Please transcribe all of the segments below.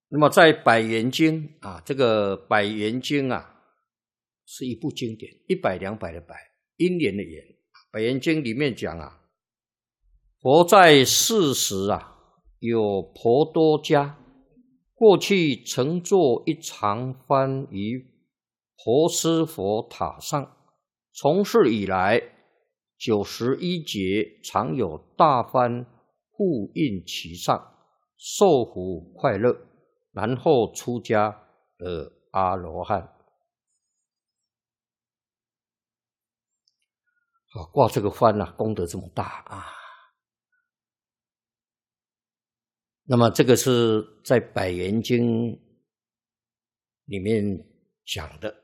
那么在百元经啊，这个百元经啊，是一部经典，100、200的百，因缘的缘。百元经里面讲啊，佛在世时啊，有婆多迦，过去曾作一长幡于婆尸佛塔上，从事以来91劫，常有大幡护印其上，受福快乐，然后出家得阿罗汉。挂这个幡啊，功德这么大啊！那么这个是在《百元经》里面讲的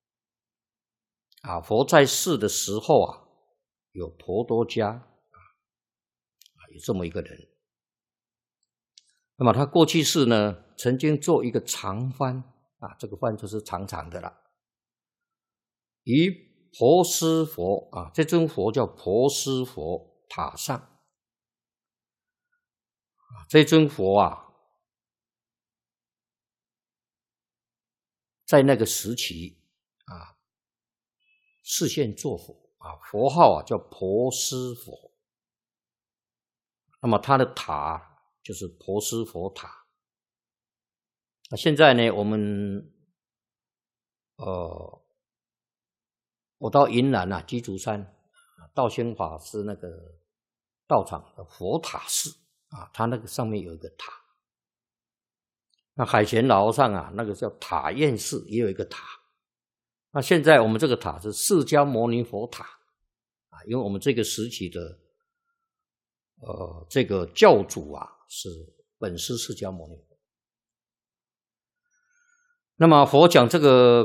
啊。佛在世的时候啊，有婆多迦有这么一个人。那么他过去世呢，曾经做一个长幡啊，这个幡就是长长的了，于婆尸佛啊，这尊佛叫婆尸佛塔上。这尊佛啊，在那个时期啊，示现作佛啊，佛号啊叫婆尸佛。那么他的塔就是婆尸佛塔。那现在呢，我们我到云南啊，鸡足山道宣法师那个道场的佛塔寺啊，他那个上面有一个塔。那海贤老和尚啊，那个叫塔院寺也有一个塔。那现在我们这个塔是释迦牟尼佛塔啊，因为我们这个时期的这个教主啊是本师释迦牟尼佛。那么佛讲这个